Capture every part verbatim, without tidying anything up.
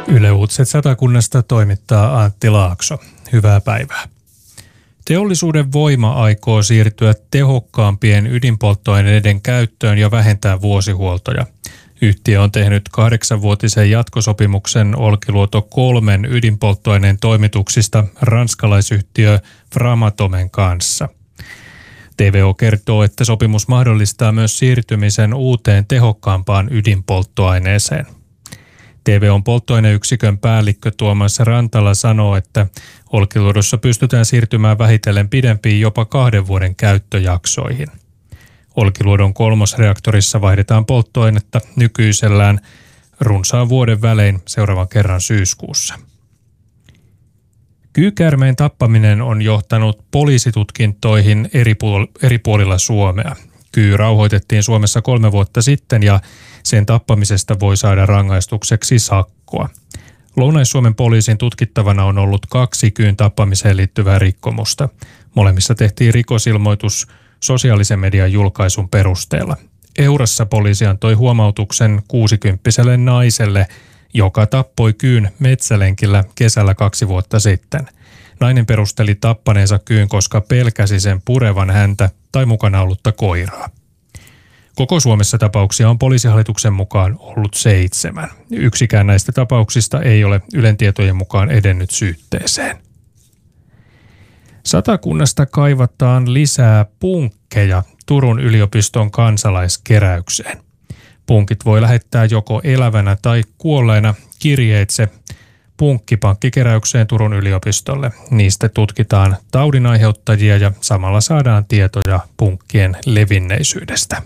Yle Uutiset Satakunnasta toimittaa Antti Laakso. Hyvää päivää. Teollisuuden voima aikoo siirtyä tehokkaampien ydinpolttoaineiden käyttöön ja vähentää vuosihuoltoja. Yhtiö on tehnyt kahdeksanvuotisen jatkosopimuksen Olkiluoto kolmen ydinpolttoaineen toimituksista ranskalaisyhtiö Framatomen kanssa. T V O kertoo, että sopimus mahdollistaa myös siirtymisen uuteen tehokkaampaan ydinpolttoaineeseen. T V O:n polttoaineyksikön päällikkö Tuomas Rantala sanoo, että Olkiluodossa pystytään siirtymään vähitellen pidempiin jopa kahden vuoden käyttöjaksoihin. Olkiluodon kolmosreaktorissa vaihdetaan polttoainetta nykyisellään runsaan vuoden välein seuraavan kerran syyskuussa. Kyykäärmeen tappaminen on johtanut poliisitutkintoihin eri, puol- eri puolilla Suomea. Kyy rauhoitettiin Suomessa kolme vuotta sitten ja sen tappamisesta voi saada rangaistukseksi sakkoa. Lounais-Suomen poliisin tutkittavana on ollut kaksi kyyn tappamiseen liittyvää rikkomusta. Molemmissa tehtiin rikosilmoitus sosiaalisen median julkaisun perusteella. Eurassa poliisi antoi huomautuksen kuusikymppiselle naiselle, joka tappoi kyyn metsälenkillä kesällä kaksi vuotta sitten. Nainen perusteli tappaneensa kyyn, koska pelkäsi sen purevan häntä tai mukana ollutta koiraa. Koko Suomessa tapauksia on poliisihallituksen mukaan ollut seitsemän. Yksikään näistä tapauksista ei ole Ylen tietojen mukaan edennyt syytteeseen. Satakunnasta kaivataan lisää punkkeja Turun yliopiston kansalaiskeräykseen. Punkit voi lähettää joko elävänä tai kuolleena kirjeitse punkkipankkikeräykseen Turun yliopistolle. Niistä tutkitaan taudinaiheuttajia ja samalla saadaan tietoja punkkien levinneisyydestä.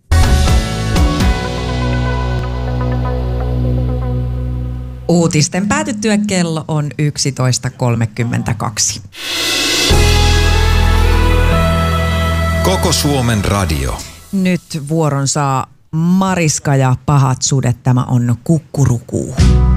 Uutisten päätyttyä kello on yksitoista kolmekymmentäkaksi. Koko Suomen radio. Nyt vuoron saa Mariska ja pahat sudet. Tämä on Kukkurukuu.